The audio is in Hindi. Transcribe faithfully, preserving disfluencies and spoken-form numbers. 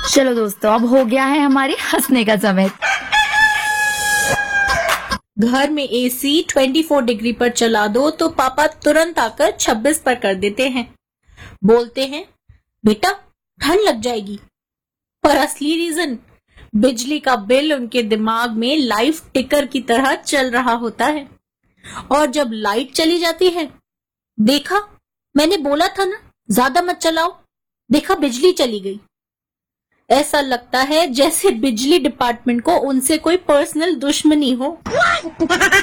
चलो दोस्तों, अब हो गया है हमारे हंसने का समय। घर में एसी चौबीस डिग्री पर चला दो तो पापा तुरंत आकर छब्बीस पर कर देते हैं। बोलते हैं बेटा ठंड लग जाएगी, पर असली रीजन बिजली का बिल उनके दिमाग में लाइव टिकर की तरह चल रहा होता है। और जब लाइट चली जाती है, देखा मैंने बोला था ना ज्यादा मत चलाओ, देखा बिजली चली गई। ऐसा लगता है जैसे बिजली डिपार्टमेंट को उनसे कोई पर्सनल दुश्मनी हो।